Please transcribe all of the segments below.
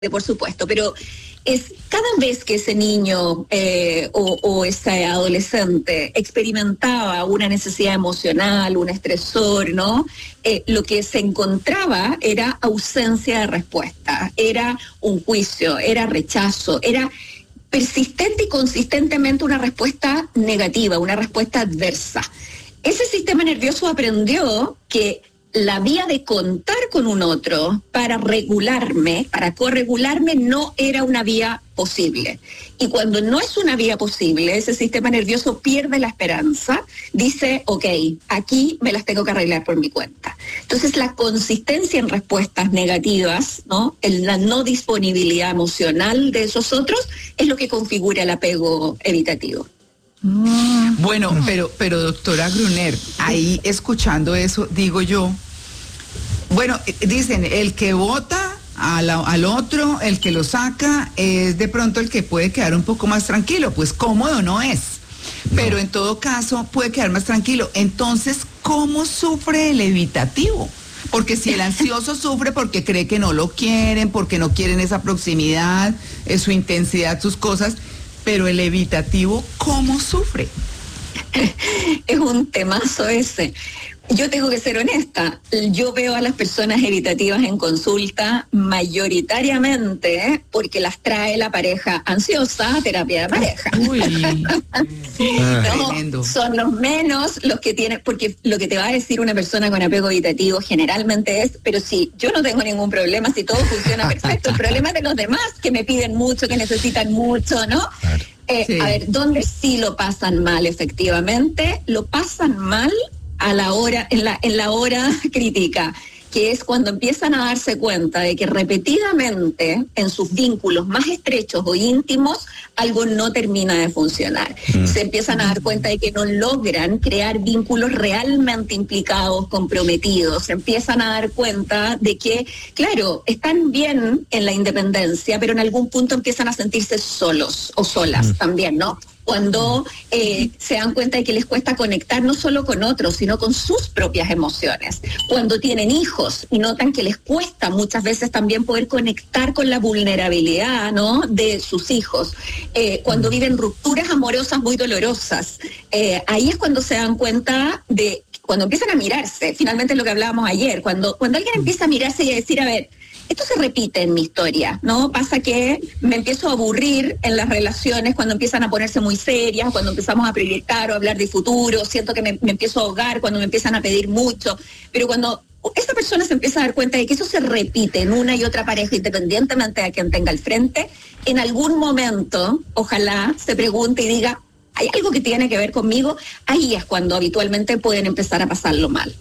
por supuesto, pero es cada vez que ese niño o ese adolescente experimentaba una necesidad emocional, un estresor, ¿no? Lo que se encontraba era ausencia de respuesta, era un juicio, era rechazo, era persistente y consistentemente una respuesta negativa, una respuesta adversa. Ese sistema nervioso aprendió que la vía de contar con un otro para regularme, para corregularme, no era una vía posible. Y cuando no es una vía posible, ese sistema nervioso pierde la esperanza, dice, ok, aquí me las tengo que arreglar por mi cuenta. Entonces la consistencia en respuestas negativas, ¿no? La no disponibilidad emocional de esos otros es lo que configura el apego evitativo. Bueno, pero doctora Gruner, ahí escuchando eso, digo yo, bueno, dicen, el que vota al otro, el que lo saca, es de pronto el que puede quedar un poco más tranquilo, pues cómodo no es, pero en todo caso puede quedar más tranquilo. Entonces, ¿cómo sufre el evitativo? Porque si el ansioso sufre porque cree que no lo quieren, porque no quieren esa proximidad, su intensidad, sus cosas, pero el evitativo, ¿cómo sufre? Es un temazo ese. Yo tengo que ser honesta, yo veo a las personas evitativas en consulta mayoritariamente porque las trae la pareja ansiosa a terapia de pareja. Uy, no, son los menos los que tienen, porque lo que te va a decir una persona con apego evitativo generalmente es, pero si yo no tengo ningún problema, si todo funciona perfecto, el problema es de los demás que me piden mucho, que necesitan mucho, ¿no? Claro. Sí. A ver, ¿dónde sí lo pasan mal efectivamente? Lo pasan mal a la hora, en la hora crítica, que es cuando empiezan a darse cuenta de que repetidamente en sus vínculos más estrechos o íntimos algo no termina de funcionar. Se empiezan a dar cuenta de que no logran crear vínculos realmente implicados, comprometidos. Se empiezan a dar cuenta de que, claro, están bien en la independencia, pero en algún punto empiezan a sentirse solos o solas también, ¿no? Cuando se dan cuenta de que les cuesta conectar no solo con otros, sino con sus propias emociones. Cuando tienen hijos y notan que les cuesta muchas veces también poder conectar con la vulnerabilidad, ¿no?, de sus hijos. Cuando viven rupturas amorosas muy dolorosas. Ahí es cuando se dan cuenta de, cuando empiezan a mirarse, finalmente lo que hablábamos ayer, cuando alguien empieza a mirarse y a decir, a ver, esto se repite en mi historia, ¿no? Pasa que me empiezo a aburrir en las relaciones cuando empiezan a ponerse muy serias, cuando empezamos a proyectar o hablar de futuro, siento que me empiezo a ahogar cuando me empiezan a pedir mucho, pero cuando esa persona se empieza a dar cuenta de que eso se repite en una y otra pareja, independientemente de quien tenga al frente, en algún momento, ojalá se pregunte y diga, ¿hay algo que tiene que ver conmigo? Ahí es cuando habitualmente pueden empezar a pasarlo mal.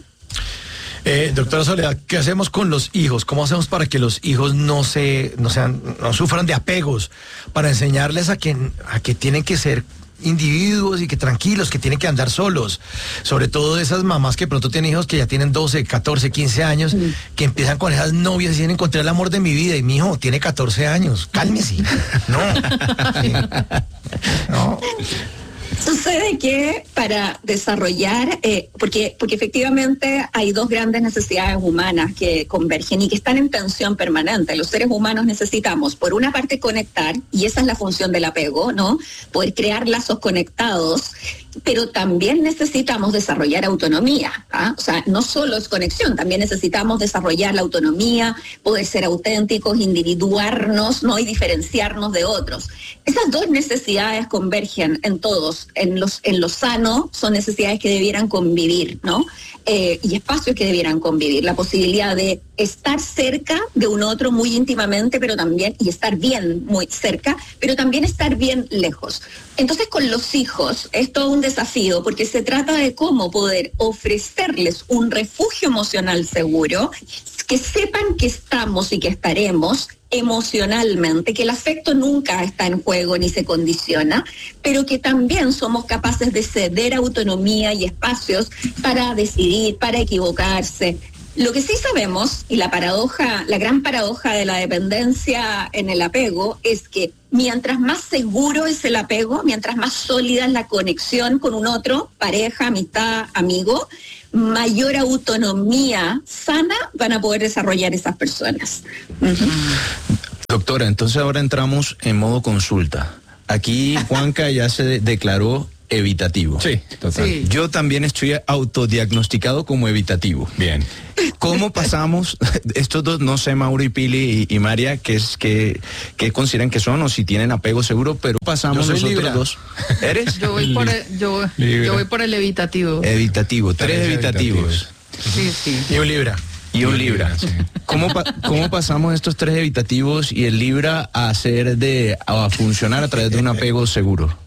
Doctora Soledad, ¿qué hacemos con los hijos? ¿Cómo hacemos para que los hijos no sufran de apegos? Para enseñarles a que tienen que ser individuos y que tranquilos, que tienen que andar solos. Sobre todo esas mamás que pronto tienen hijos que ya tienen 12, 14, 15 años, que empiezan con esas novias y dicen, encontré el amor de mi vida, y mi hijo tiene 14 años, cálmese. No. Sí. No. Sucede que para desarrollar, porque efectivamente hay dos grandes necesidades humanas que convergen y que están en tensión permanente. Los seres humanos necesitamos, por una parte, conectar, y esa es la función del apego, ¿no? Poder crear lazos conectados, pero también necesitamos desarrollar autonomía, ¿ah? O sea, no solo es conexión, también necesitamos desarrollar la autonomía, poder ser auténticos, individuarnos, ¿no?, y diferenciarnos de otros. Esas dos necesidades convergen en todos. En lo sano son necesidades que debieran convivir, ¿no? Y espacios que debieran convivir. La posibilidad de estar cerca de un otro muy íntimamente, pero también, y estar bien muy cerca, pero también estar bien lejos. Entonces, con los hijos es todo un desafío, porque se trata de cómo poder ofrecerles un refugio emocional seguro, que sepan que estamos y que estaremos emocionalmente, que el afecto nunca está en juego ni se condiciona, pero que también somos capaces de ceder autonomía y espacios para decidir, para equivocarse. Lo que sí sabemos, y la gran paradoja de la dependencia en el apego, es que mientras más seguro es el apego, mientras más sólida es la conexión con un otro, pareja, amistad, amigo, mayor autonomía sana van a poder desarrollar esas personas. Doctora, entonces ahora entramos en modo consulta. Aquí Juanca ya se declaró evitativo. Sí, total. Sí. Yo también estoy autodiagnosticado como evitativo. Bien. ¿Cómo pasamos estos dos, no sé, Mauro y Pili y María, qué consideran que son o si tienen apego seguro, pero pasamos Yo soy nosotros Libra. dos? ¿Eres? Yo voy por el evitativo. Evitativo, tres evitativos. Sí. Y un Libra. Y un Libra. Sí. ¿Cómo pasamos estos tres evitativos y el Libra a funcionar a través de un apego seguro?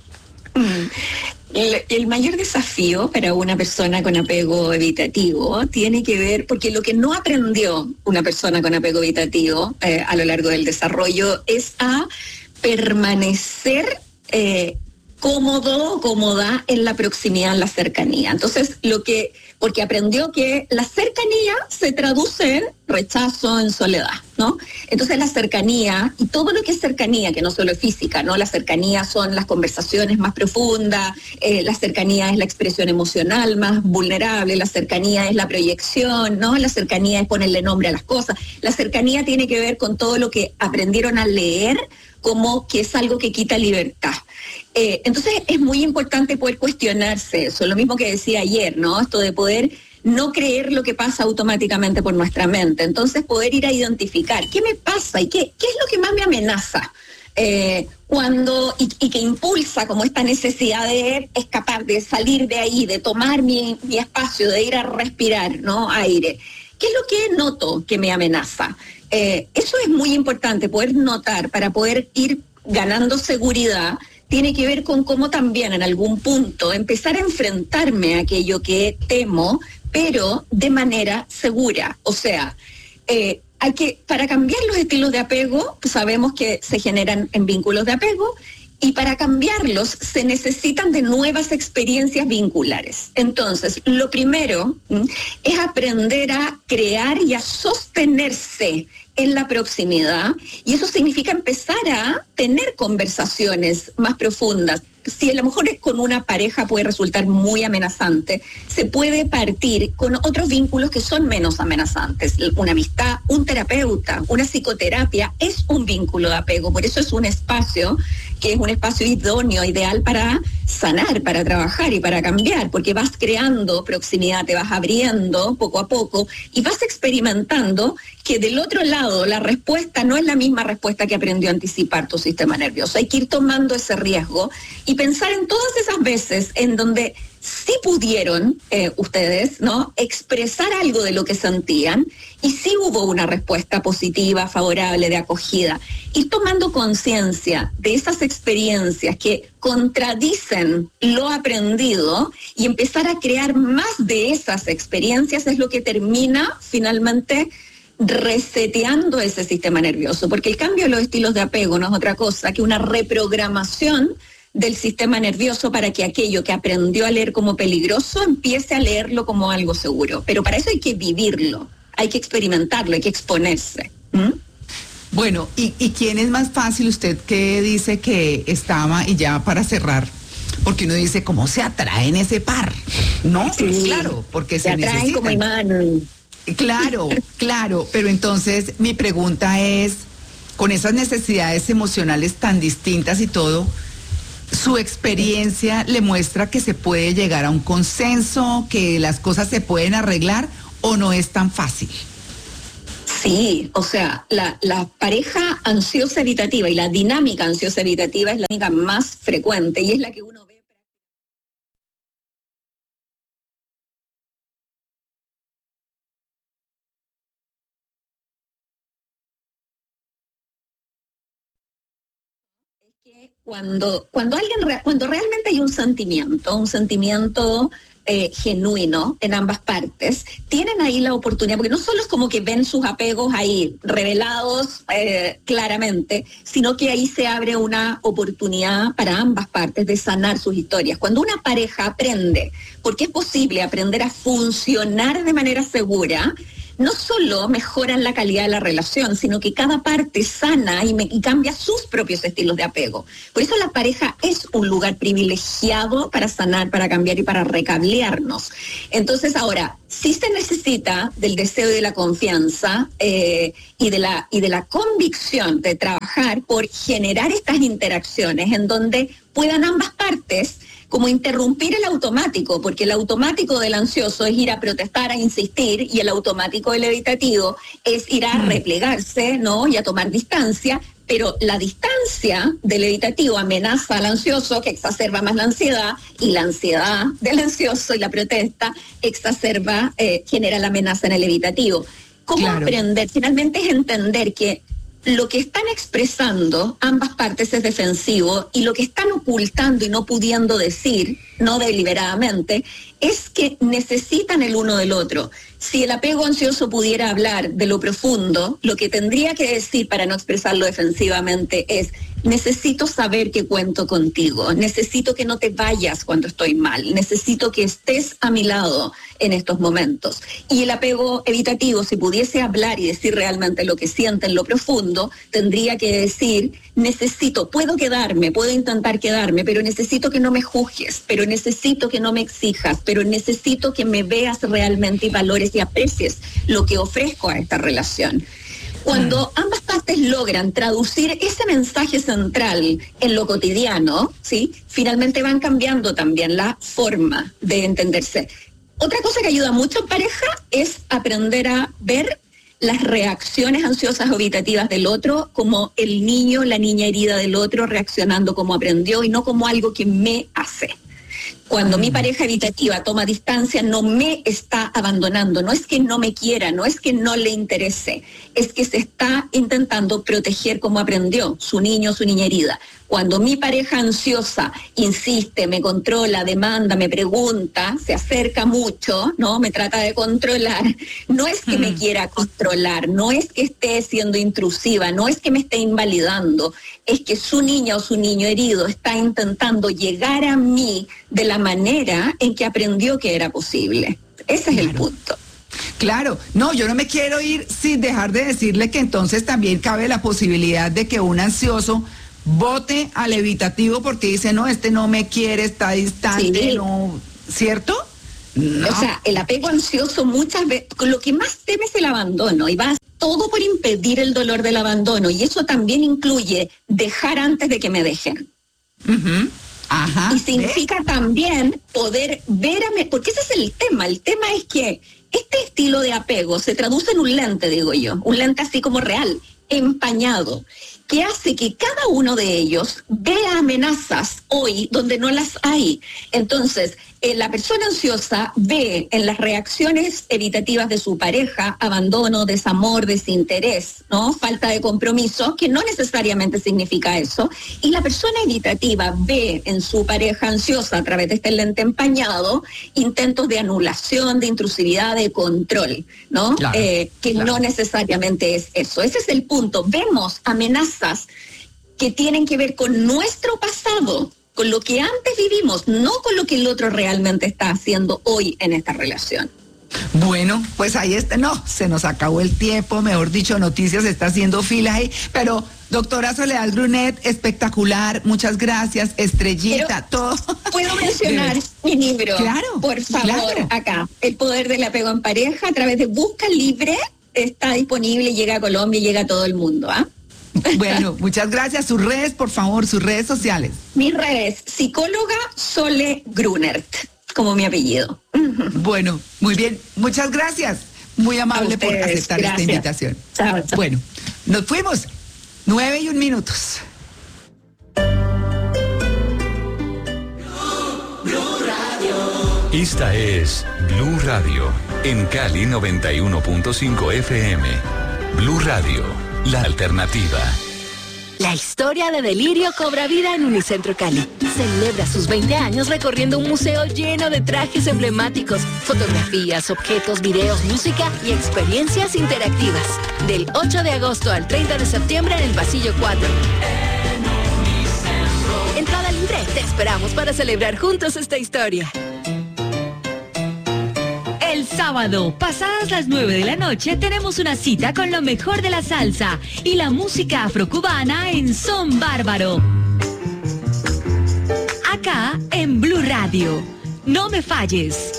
El mayor desafío para una persona con apego evitativo tiene que ver, porque lo que no aprendió una persona con apego evitativo a lo largo del desarrollo es a permanecer cómodo o cómoda en la proximidad, en la cercanía. Entonces, porque aprendió que la cercanía se traduce en rechazo, en soledad, ¿no? Entonces la cercanía, y todo lo que es cercanía, que no solo es física, ¿no? La cercanía son las conversaciones más profundas, la cercanía es la expresión emocional más vulnerable, la cercanía es la proyección, ¿no? La cercanía es ponerle nombre a las cosas. La cercanía tiene que ver con todo lo que aprendieron a leer como que es algo que quita libertad. Entonces es muy importante poder cuestionarse eso, lo mismo que decía ayer, ¿no? Esto de poder no creer lo que pasa automáticamente por nuestra mente. Entonces poder ir a identificar qué me pasa y qué es lo que más me amenaza. Y que impulsa como esta necesidad de escapar, de salir de ahí, de tomar mi espacio, de ir a respirar, ¿no? Aire. ¿Qué es lo que noto que me amenaza? Eso es muy importante, poder notar para poder ir ganando seguridad. Tiene que ver con cómo también en algún punto empezar a enfrentarme a aquello que temo, pero de manera segura. O sea, para cambiar los estilos de apego, sabemos que se generan en vínculos de apego, y para cambiarlos se necesitan de nuevas experiencias vinculares. Entonces, lo primero es aprender a crear y a sostenerse en la proximidad, y eso significa empezar a tener conversaciones más profundas. Si a lo mejor es con una pareja puede resultar muy amenazante, se puede partir con otros vínculos que son menos amenazantes. Una amistad, un terapeuta, una psicoterapia es un vínculo de apego, por eso es un espacio que es un espacio idóneo, ideal para sanar, para trabajar y para cambiar, porque vas creando proximidad, te vas abriendo poco a poco y vas experimentando que del otro lado la respuesta no es la misma respuesta que aprendió a anticipar tu sistema nervioso. Hay que ir tomando ese riesgo y pensar en todas esas veces en donde sí pudieron ustedes, ¿no?, expresar algo de lo que sentían y sí hubo una respuesta positiva, favorable, de acogida. Ir tomando conciencia de esas experiencias que contradicen lo aprendido y empezar a crear más de esas experiencias es lo que termina finalmente reseteando ese sistema nervioso, porque el cambio de los estilos de apego no es otra cosa que una reprogramación del sistema nervioso para que aquello que aprendió a leer como peligroso empiece a leerlo como algo seguro. Pero para eso hay que vivirlo, hay que experimentarlo, hay que exponerse. Bueno, ¿y quién es más fácil? Usted que dice que estaba, y ya para cerrar, porque uno dice, ¿cómo se atrae en ese par? No, Sí, pues claro, porque se atraen necesitan. como imán. Claro, pero entonces mi pregunta es, con esas necesidades emocionales tan distintas y todo, ¿su experiencia le muestra que se puede llegar a un consenso, que las cosas se pueden arreglar o no es tan fácil? Sí, o sea, la pareja ansiosa evitativa y la dinámica ansiosa evitativa es la dinámica más frecuente y es la que uno ve. Cuando realmente hay un sentimiento genuino en ambas partes, tienen ahí la oportunidad, porque no solo es como que ven sus apegos ahí revelados claramente, sino que ahí se abre una oportunidad para ambas partes de sanar sus historias. Cuando una pareja aprende, porque es posible aprender a funcionar de manera segura, no solo mejoran la calidad de la relación, sino que cada parte sana y cambia sus propios estilos de apego. Por eso la pareja es un lugar privilegiado para sanar, para cambiar y para recablearnos. Entonces ahora, sí se necesita del deseo y de la confianza y de la convicción de trabajar por generar estas interacciones en donde puedan ambas partes como interrumpir el automático, porque el automático del ansioso es ir a protestar, a insistir, y el automático del evitativo es ir a replegarse, ¿no? Y a tomar distancia, pero la distancia del evitativo amenaza al ansioso, que exacerba más la ansiedad, y la ansiedad del ansioso y la protesta genera la amenaza en el evitativo. ¿Cómo aprender? Finalmente es entender que lo que están expresando ambas partes es defensivo y lo que están ocultando y no pudiendo decir, no deliberadamente, es que necesitan el uno del otro. Si el apego ansioso pudiera hablar de lo profundo, lo que tendría que decir para no expresarlo defensivamente es: necesito saber que cuento contigo, necesito que no te vayas cuando estoy mal, necesito que estés a mi lado en estos momentos. Y el apego evitativo, si pudiese hablar y decir realmente lo que siente en lo profundo, tendría que decir: puedo quedarme, puedo intentar quedarme, pero necesito que no me juzgues, pero necesito que no me exijas, pero necesito que me veas realmente y valores y aprecies lo que ofrezco a esta relación. Cuando ambas partes logran traducir ese mensaje central en lo cotidiano, ¿sí?, finalmente van cambiando también la forma de entenderse. Otra cosa que ayuda mucho en pareja es aprender a ver las reacciones ansiosas o evitativas del otro como el niño, la niña herida del otro reaccionando como aprendió y no como algo que me hace. Cuando mi pareja evitativa toma distancia, no me está abandonando, no es que no me quiera, no es que no le interese, es que se está intentando proteger como aprendió, su niño, su niña herida. Cuando mi pareja ansiosa insiste, me controla, demanda, me pregunta, se acerca mucho, ¿no? Me trata de controlar, no es que me quiera controlar, no es que esté siendo intrusiva, no es que me esté invalidando, es que su niña o su niño herido está intentando llegar a mí de la manera en que aprendió que era posible. Ese es el punto. Claro, no, yo no me quiero ir sin dejar de decirle que entonces también cabe la posibilidad de que un ansioso vote al evitativo porque dice: no, este no me quiere, está distante, no, ¿cierto? No. O sea, el apego ansioso muchas veces, lo que más teme es el abandono y va todo por impedir el dolor del abandono, y eso también incluye dejar antes de que me dejen. Ajá. Y significa también poder porque ese es el tema es que este estilo de apego se traduce en un lente, digo yo, un lente así como real, empañado, que hace que cada uno de ellos vea amenazas hoy donde no las hay. Entonces, la persona ansiosa ve en las reacciones evitativas de su pareja abandono, desamor, desinterés, ¿no? Falta de compromiso, que no necesariamente significa eso. Y la persona evitativa ve en su pareja ansiosa, a través de este lente empañado, intentos de anulación, de intrusividad, de control, ¿no? Claro, no necesariamente es eso. Ese es el punto. Vemos amenazas que tienen que ver con nuestro pasado, con lo que antes vivimos, no con lo que el otro realmente está haciendo hoy en esta relación. Bueno, pues ahí está, no, se nos acabó el tiempo, mejor dicho, Noticias está haciendo fila ahí, pero doctora Soledad Brunet, espectacular, muchas gracias, estrellita, todo. ¿Puedo mencionar mi libro? Claro, por favor, claro. Acá, El poder del apego en pareja, a través de Busca Libre, está disponible, llega a Colombia y llega a todo el mundo, ¿ah? Bueno, muchas gracias. Sus redes, por favor, sus redes sociales. Mis redes, psicóloga Sole Grunert, como mi apellido. Bueno, muy bien. Muchas gracias. Muy amable por aceptar esta invitación. Chao, chao. Bueno, nos fuimos. 9:01. Esta es Blue Radio, en Cali 91.5 FM. Blue Radio, la alternativa. La historia de Delirio cobra vida en Unicentro Cali. Celebra sus 20 años recorriendo un museo lleno de trajes emblemáticos, fotografías, objetos, videos, música y experiencias interactivas. Del 8 de agosto al 30 de septiembre en el Pasillo 4. Entrada libre, te esperamos para celebrar juntos esta historia. El sábado, pasadas las 9 de la noche, tenemos una cita con lo mejor de la salsa y la música afrocubana en Son Bárbaro. Acá en Blue Radio. No me falles.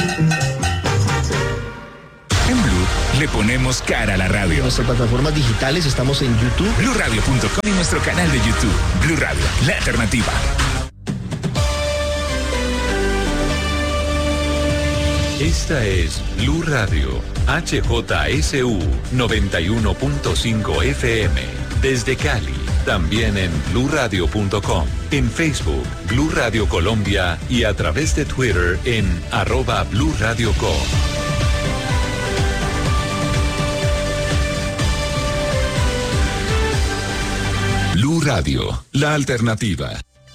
En Blue le ponemos cara a la radio. En nuestras plataformas digitales estamos en YouTube, BlueRadio.com y nuestro canal de YouTube, Blue Radio, la alternativa. Esta es Blue Radio, HJSU 91.5 FM, desde Cali, también en BlueRadio.com, en Facebook, Blue Radio Colombia y a través de Twitter en @BlueRadioCo. Blue Radio, la alternativa.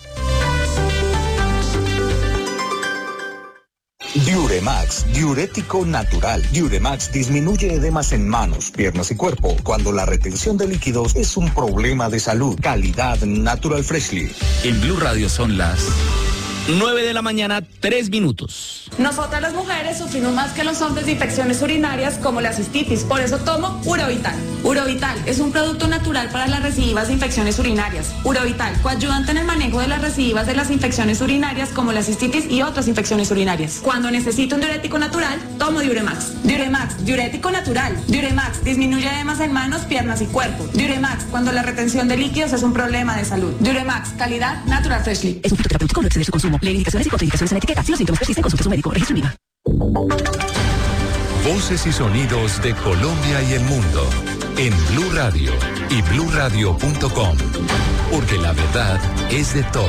Diuremax, diurético natural. Diuremax disminuye edemas en manos, piernas y cuerpo cuando la retención de líquidos es un problema de salud. Calidad Natural Freshly. En Blue Radio son las 9 de la mañana, 3 minutos. Nosotras las mujeres sufrimos más que los hombres de infecciones urinarias como la cistitis, por eso tomo Urovital. Urovital es un producto natural para las recidivas de infecciones urinarias. Urovital, coayudante en el manejo de las recidivas de las infecciones urinarias como la cistitis y otras infecciones urinarias. Cuando necesito un diurético natural, tomo Diuremax. Diuremax, diurético natural. Diuremax, disminuye edemas en manos, piernas y cuerpo. Diuremax, cuando la retención de líquidos es un problema de salud. Diuremax, calidad Natural Freshly. Es un producto terapéutico, no excede su consumo. Lee indicaciones y contraindicaciones en la etiqueta. Si los síntomas persisten, consulte a su médico. Registro IVA. Voces y sonidos de Colombia y el mundo en Blue Radio y BlueRadio.com, porque la verdad es de todos.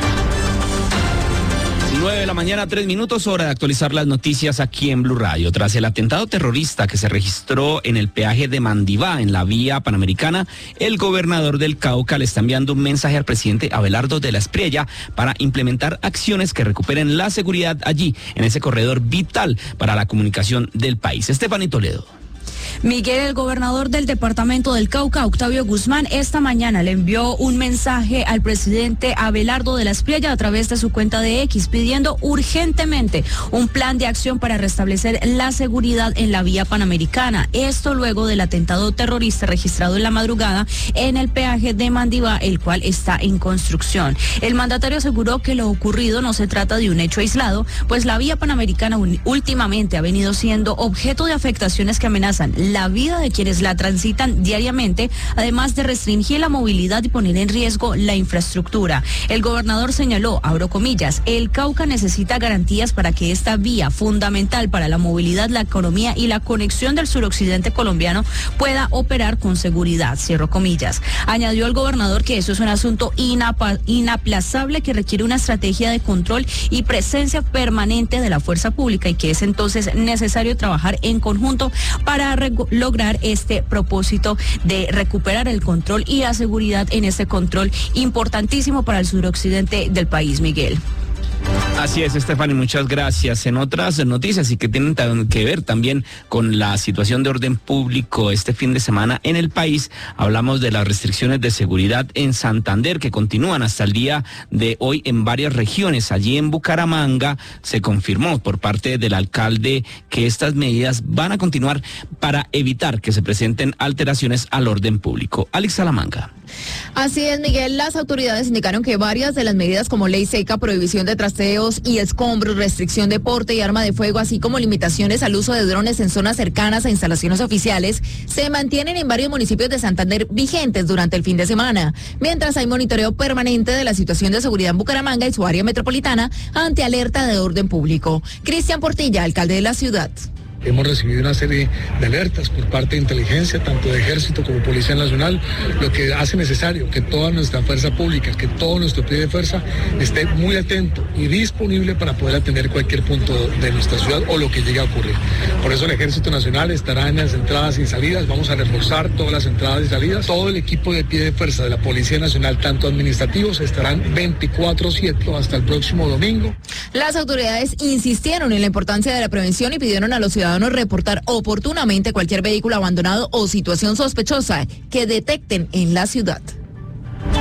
9 de la mañana, 3 minutos, hora de actualizar las noticias aquí en Blue Radio. Tras el atentado terrorista que se registró en el peaje de Mandivá, en la vía panamericana, el gobernador del Cauca le está enviando un mensaje al presidente Abelardo de la Espriella para implementar acciones que recuperen la seguridad allí, en ese corredor vital para la comunicación del país. Estefanía Toledo. Miguel, el gobernador del departamento del Cauca, Octavio Guzmán, esta mañana le envió un mensaje al presidente Abelardo de la Espriella a través de su cuenta de X, pidiendo urgentemente un plan de acción para restablecer la seguridad en la vía panamericana. Esto luego del atentado terrorista registrado en la madrugada en el peaje de Mandivá, el cual está en construcción. El mandatario aseguró que lo ocurrido no se trata de un hecho aislado, pues la vía panamericana últimamente ha venido siendo objeto de afectaciones que amenazan la vida de quienes la transitan diariamente, además de restringir la movilidad y poner en riesgo la infraestructura. El gobernador señaló, abro comillas, el Cauca necesita garantías para que esta vía fundamental para la movilidad, la economía y la conexión del suroccidente colombiano pueda operar con seguridad, cierro comillas. Añadió el gobernador que eso es un asunto inaplazable que requiere una estrategia de control y presencia permanente de la fuerza pública y que es entonces necesario trabajar en conjunto para lograr este propósito de recuperar el control y la seguridad en este control importantísimo para el suroccidente del país, Miguel. Así es, Estefany, muchas gracias. En otras noticias y que tienen que ver también con la situación de orden público este fin de semana en el país, hablamos de las restricciones de seguridad en Santander que continúan hasta el día de hoy en varias regiones. Allí en Bucaramanga se confirmó por parte del alcalde que estas medidas van a continuar para evitar que se presenten alteraciones al orden público. Alex Salamanca. Así es, Miguel. Las autoridades indicaron que varias de las medidas como ley seca, prohibición de trasteos y escombros, restricción de porte y arma de fuego, así como limitaciones al uso de drones en zonas cercanas a instalaciones oficiales, se mantienen en varios municipios de Santander vigentes durante el fin de semana, mientras hay monitoreo permanente de la situación de seguridad en Bucaramanga y su área metropolitana ante alerta de orden público. Cristian Portilla, alcalde de la ciudad. Hemos recibido una serie de alertas por parte de inteligencia, tanto de Ejército como Policía Nacional, lo que hace necesario que toda nuestra fuerza pública, que todo nuestro pie de fuerza esté muy atento y disponible para poder atender cualquier punto de nuestra ciudad o lo que llegue a ocurrir. Por eso el Ejército Nacional estará en las entradas y salidas, vamos a reforzar todas las entradas y salidas. Todo el equipo de pie de fuerza de la Policía Nacional, tanto administrativos, estarán 24/7 hasta el próximo domingo. Las autoridades insistieron en la importancia de la prevención y pidieron a los ciudadanos reportar oportunamente cualquier vehículo abandonado o situación sospechosa que detecten en la ciudad.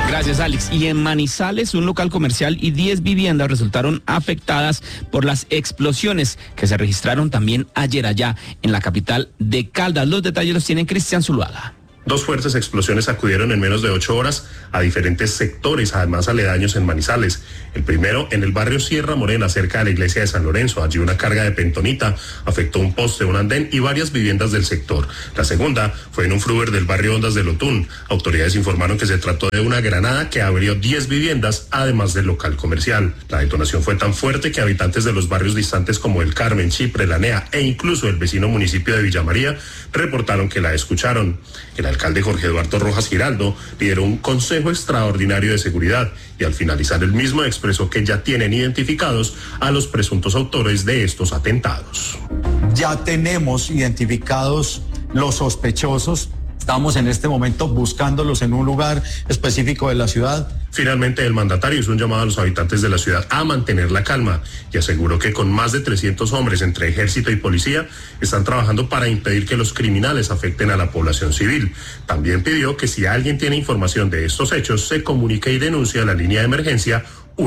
Gracias, Alex. Y en Manizales, un local comercial y 10 viviendas resultaron afectadas por las explosiones que se registraron también ayer allá en la capital de Caldas. Los detalles los tiene Cristian Zuluaga. 2 fuertes explosiones sacudieron en menos de 8 horas a diferentes sectores, además aledaños en Manizales. El primero en el barrio Sierra Morena, cerca de la iglesia de San Lorenzo. Allí una carga de pentonita afectó un poste, un andén y varias viviendas del sector. La segunda fue en un fruver del barrio Ondas de Lotún. Autoridades informaron que se trató de una granada que abrió 10 viviendas, además del local comercial. La detonación fue tan fuerte que habitantes de los barrios distantes como El Carmen, Chipre, La Nea e incluso el vecino municipio de Villa María reportaron que la escucharon. El alcalde Jorge Eduardo Rojas Giraldo lideró un consejo extraordinario de seguridad y al finalizar el mismo expresó que ya tienen identificados a los presuntos autores de estos atentados. Ya tenemos identificados los sospechosos. Estamos en este momento buscándolos en un lugar específico de la ciudad. Finalmente, el mandatario hizo un llamado a los habitantes de la ciudad a mantener la calma y aseguró que con más de 300 hombres entre ejército y policía están trabajando para impedir que los criminales afecten a la población civil. También pidió que si alguien tiene información de estos hechos, se comunique y denuncie a la línea de emergencia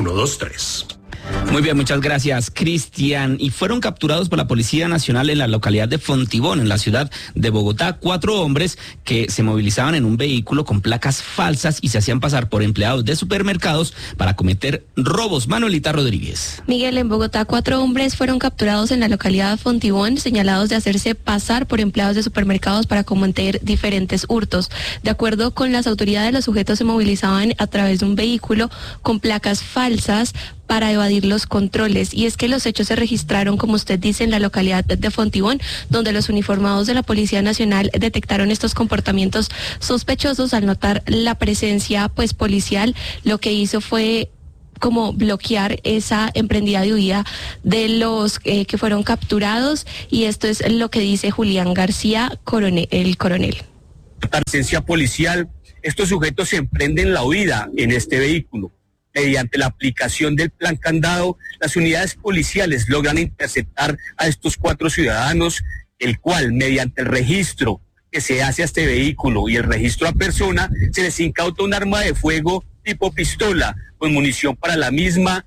123. Muy bien, muchas gracias, Cristian. Y fueron capturados por la Policía Nacional en la localidad de Fontibón, en la ciudad de Bogotá, 4 hombres que se movilizaban en un vehículo con placas falsas y se hacían pasar por empleados de supermercados para cometer robos. Manuelita Rodríguez. Miguel, en Bogotá, 4 hombres fueron capturados en la localidad de Fontibón, señalados de hacerse pasar por empleados de supermercados para cometer diferentes hurtos. De acuerdo con las autoridades, los sujetos se movilizaban a través de un vehículo con placas falsas para evadir los controles. Y es que los hechos se registraron, como usted dice, en la localidad de Fontibón, donde los uniformados de la Policía Nacional detectaron estos comportamientos sospechosos. Al notar la presencia policial, lo que hizo fue como bloquear esa emprendida de huida de los que fueron capturados, y esto es lo que dice Julián García, el coronel. La presencia policial, estos sujetos se emprenden la huida en este vehículo. Mediante la aplicación del plan candado, las unidades policiales logran interceptar a estos 4 ciudadanos, el cual, mediante el registro que se hace a este vehículo y el registro a persona, se les incauta un arma de fuego tipo pistola con munición para la misma,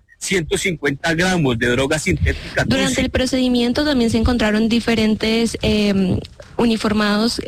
150 gramos de droga sintética. Durante el procedimiento también se encontraron diferentes uniformados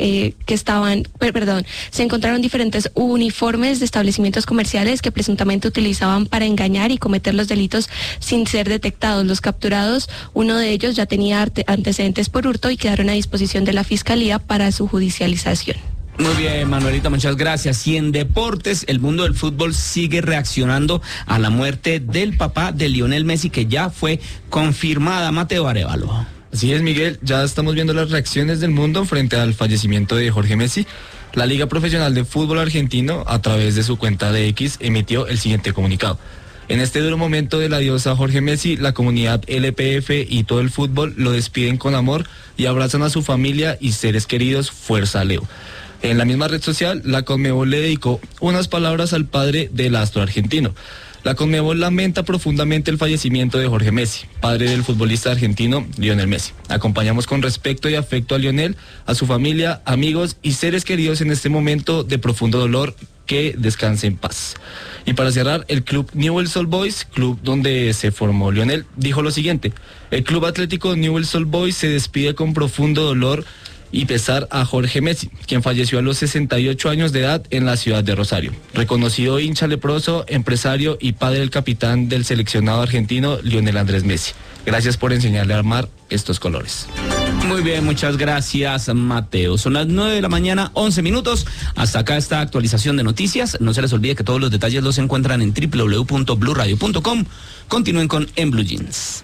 se encontraron diferentes uniformes de establecimientos comerciales que presuntamente utilizaban para engañar y cometer los delitos sin ser detectados. Los capturados, uno de ellos ya tenía antecedentes por hurto y quedaron a disposición de la Fiscalía para su judicialización. Muy bien, Manuelita, muchas gracias. Y en deportes, el mundo del fútbol sigue reaccionando a la muerte del papá de Lionel Messi, que ya fue confirmada. Mateo Arévalo. Así es, Miguel, ya estamos viendo las reacciones del mundo frente al fallecimiento de Jorge Messi. La Liga Profesional de Fútbol Argentino, a través de su cuenta de X, emitió el siguiente comunicado. En este duro momento del adiós a Jorge Messi, la comunidad LPF y todo el fútbol lo despiden con amor y abrazan a su familia y seres queridos. Fuerza, Leo. En la misma red social, la Conmebol le dedicó unas palabras al padre del astro argentino. La Conmebol lamenta profundamente el fallecimiento de Jorge Messi, padre del futbolista argentino Lionel Messi. Acompañamos con respeto y afecto a Lionel, a su familia, amigos y seres queridos en este momento de profundo dolor. Que descanse en paz. Y para cerrar, el club Newell's Old Boys, club donde se formó Lionel, dijo lo siguiente: el club atlético Newell's Old Boys se despide con profundo dolor y pesar a Jorge Messi, quien falleció a los 68 años de edad en la ciudad de Rosario. Reconocido hincha leproso, empresario y padre del capitán del seleccionado argentino, Lionel Andrés Messi. Gracias por enseñarle a armar estos colores. Muy bien, muchas gracias, Mateo. Son las 9:11 a.m. Hasta acá esta actualización de noticias. No se les olvide que todos los detalles los encuentran en www.bluradio.com. Continúen con En Blue Jeans.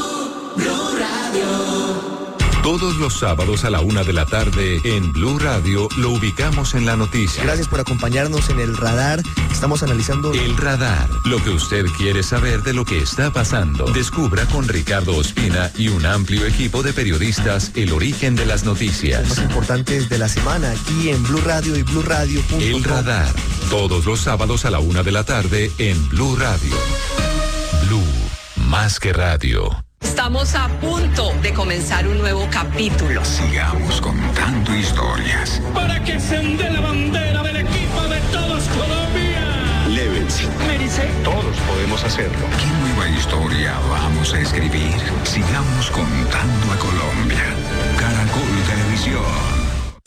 Todos los sábados a la 1:00 p.m. en Blue Radio lo ubicamos en la noticia. Gracias por acompañarnos en El Radar. Estamos analizando... El Radar, lo que usted quiere saber de lo que está pasando. Descubra con Ricardo Ospina y un amplio equipo de periodistas el origen de las noticias. Los más importantes de la semana aquí en Blue Radio y BlueRadio.com. El Radar, todos los sábados a la 1:00 p.m. en Blue Radio. Blue, más que radio. Estamos a punto de comenzar un nuevo capítulo. Sigamos contando historias. Para que se onde la bandera del equipo de todos Colombia. podemos hacerlo. ¿Qué nueva historia vamos a escribir? Sigamos contando a Colombia. Caracol Televisión.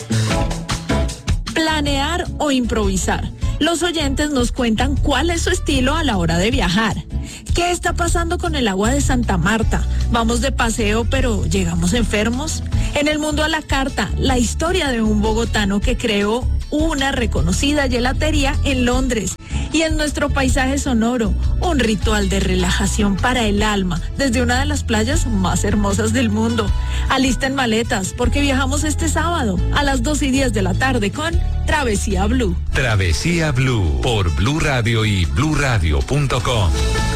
Planear o improvisar. Los oyentes nos cuentan cuál es su estilo a la hora de viajar. ¿Qué está pasando con el agua de Santa Marta? ¿Vamos de paseo pero llegamos enfermos? En el mundo a la carta, la historia de un bogotano que creó una reconocida gelatería en Londres. Y en nuestro paisaje sonoro, un ritual de relajación para el alma desde una de las playas más hermosas del mundo. Alisten maletas porque viajamos este sábado a las 2:10 de la tarde con Travesía Blue. Travesía Blue por Blue Radio y bluradio.com.